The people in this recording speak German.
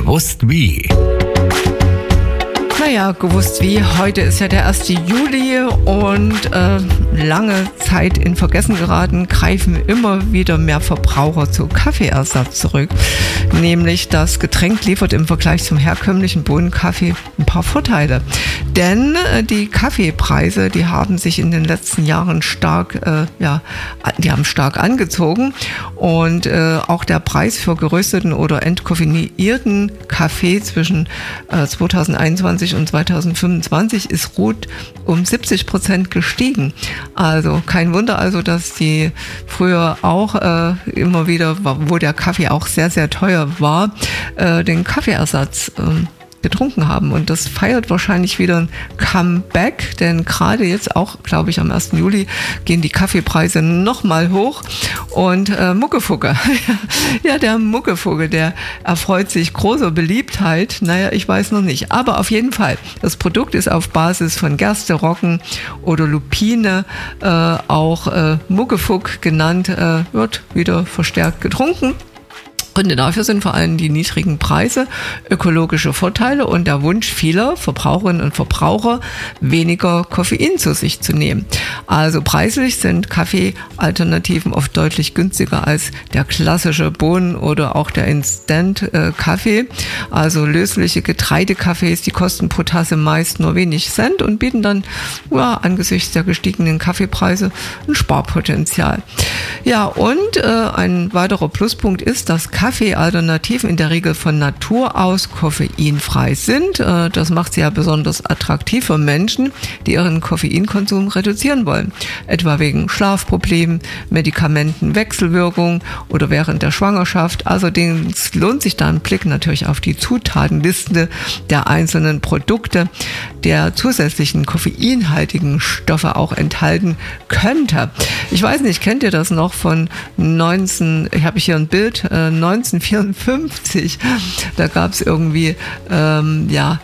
Gewusst wie. Naja, gewusst wie, heute ist ja der 1. Juli und lange Zeit in Vergessen geraten, greifen immer wieder mehr Verbraucher zu Kaffeeersatz zurück. Nämlich das Getränk liefert im Vergleich zum herkömmlichen Bohnenkaffee ein paar Vorteile. Denn die Kaffeepreise, die haben sich in den letzten Jahren stark angezogen und auch der Preis für gerösteten oder entkoffinierten Kaffee zwischen 2021 und 2025 ist rund um 70% gestiegen. Also kein Wunder also, dass die früher auch immer wieder, wo der Kaffee auch sehr, sehr teuer war, den Kaffeeersatz getrunken haben. Und das feiert wahrscheinlich wieder ein Comeback, denn gerade jetzt auch, glaube ich, am 1. Juli gehen die Kaffeepreise nochmal hoch. Und Muckefucke, ja, der Muckefucke, der erfreut sich großer Beliebtheit. Naja, ich weiß noch nicht. Aber auf jeden Fall, das Produkt ist auf Basis von Gerste, Roggen oder Lupine, auch Muckefuck genannt, wird wieder verstärkt getrunken. Gründe dafür sind vor allem die niedrigen Preise, ökologische Vorteile und der Wunsch vieler Verbraucherinnen und Verbraucher, weniger Koffein zu sich zu nehmen. Also preislich sind Kaffeealternativen oft deutlich günstiger als der klassische Bohnen- oder auch der Instant-Kaffee. Also lösliche Getreidekaffees, die kosten pro Tasse meist nur wenig Cent und bieten dann angesichts der gestiegenen Kaffeepreise ein Sparpotenzial. Ja, und ein weiterer Pluspunkt ist, dass Kaffeealternativen in der Regel von Natur aus koffeinfrei sind. Das macht sie ja besonders attraktiv für Menschen, die ihren Koffeinkonsum reduzieren wollen. Etwa wegen Schlafproblemen, Medikamentenwechselwirkung oder während der Schwangerschaft. Außerdem lohnt sich da ein Blick natürlich auf die Zutatenliste der einzelnen Produkte, der zusätzlichen koffeinhaltigen Stoffe auch enthalten könnte. Ich weiß nicht, kennt ihr das noch von ich habe hier ein Bild, 1954, da gab es irgendwie